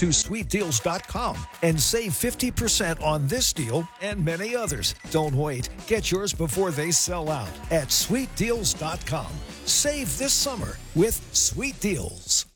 to sweetdeals.com and save 50% on this deal and many others. Don't wait. Get yours before they sell out at sweetdeals.com. Save this summer with Sweet Deals.